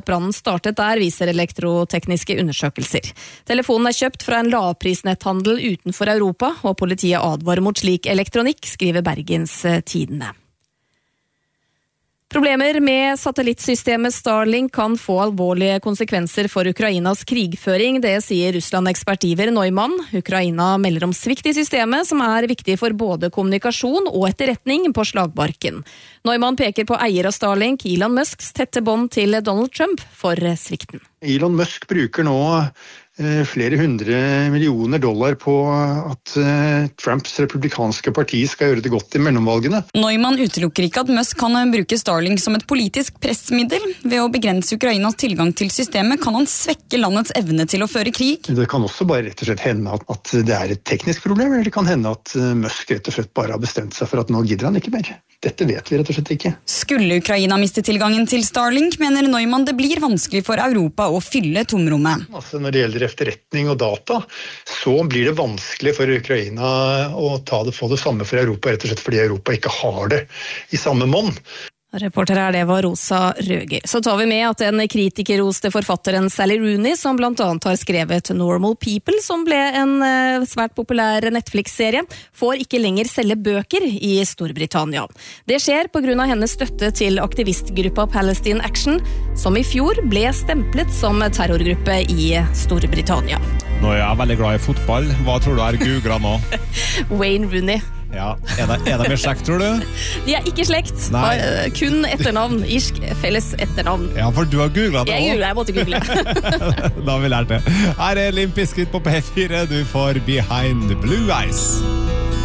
at brannen startet der, viser elektrotekniske undersøkelser. Telefonen kjøpt fra en lavprisnetthandel utenfor Europa, og politiet advarer mot slik elektronikk, skriver Bergens Tidende. Problemer med satellittsystemet Starlink kan få alvorlige konsekvenser for Ukrainas krigføring, det sier Russland-ekspert Iver Neumann. Ukraina melder om svikt i systemet, som viktig for både kommunikasjon og etterretning på slagbarken. Neumann peker på eier av Starlink, Elon Musks tette bånd til Donald Trump, for svikten. Elon Musk bruker nå flere $100 millioner på at Trumps republikanske parti skal gjøre det godt i mellomvalgene. Neumann utelukker ikke at Musk kan bruke Starlink som et politisk pressmiddel. Ved å begrense Ukrainas tilgang til systemet kan han svekke landets evne til å føre krig. Det kan også bare rett og slett hende at det et teknisk problem, eller det kan hende at Musk rett og slett bare har bestemt seg for at nå gidder han ikke mer. Dette vet vi rett og slett ikke. Skulle Ukraina miste tilgangen til Starlink, mener Neumann det blir vanskelig for Europa å fylle tomrommet. Når det gjelder efterretning og data, så blir det vanskelig for Ukraina å få det samme for Europa, rett og slett fordi Europa ikke har det i samme monn. Reporter det var Rosa Røger. Så tar vi med at den kritikerroste forfatteren Sally Rooney, som blant annet har skrevet Normal People, som ble en svært populær Netflix-serie, får ikke lenger selge bøker i Storbritannia. Det skjer på grunn av hennes støtte til aktivistgruppa Palestine Action, som i fjor ble stemplet som terrorgruppe i Storbritannia. Nå jeg veldig glad i fotball. Hva tror du googlet nå? Wayne Rooney. Ja, det med slekt, tror du? De ikke slekt, har kun etternavn, irsk felles etternavn. Ja, for du har googlet det også. Jeg måtte google. Da har vi lært det. Her Limp Bizkit på P4, du får Behind Blue Eyes.